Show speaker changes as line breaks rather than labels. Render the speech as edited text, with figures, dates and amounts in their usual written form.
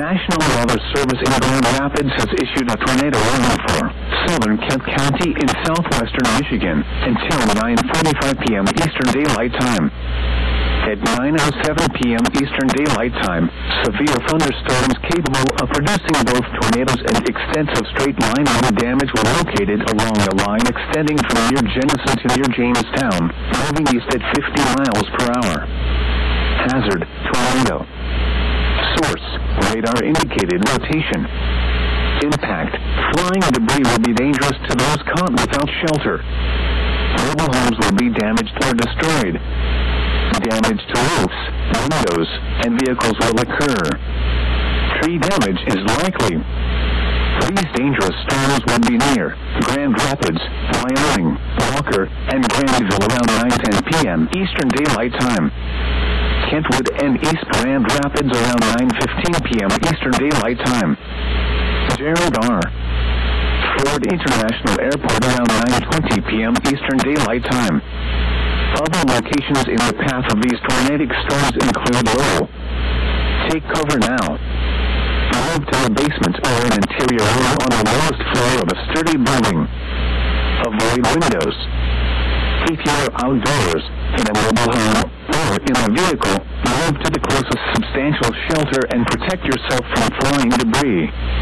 National Weather Service in Grand Rapids has issued a tornado warning for southern Kent County in southwestern Michigan until 9:45 p.m. Eastern Daylight Time. At 9:07 p.m. Eastern Daylight Time, severe thunderstorms capable of producing both tornadoes and extensive straight-line wind damage were located along a line extending from near Jenison to near Jamestown, moving east at 50 miles per hour. Hazard: tornado. Source: radar indicated rotation. Impact: flying debris will be dangerous to those caught without shelter. Mobile homes will be damaged or destroyed. Damage to roofs, windows, and vehicles will occur. Tree damage is likely. These dangerous storms will be near Grand Rapids, Wyoming, Walker, and Grandville around 9:10 p.m. Eastern Daylight Time. Kentwood and East Grand Rapids around 9:15 p.m. Eastern Daylight Time. Gerald R. Ford International Airport around 9:20 p.m. Eastern Daylight Time. Other locations in the path of these tornadic storms include Lowell. Take cover now. Move to the basement or an interior room on the lowest floor of a sturdy building. Avoid windows. If you are outdoors, in a mobile home, or in a vehicle, move to the closest substantial shelter and protect yourself from flying debris.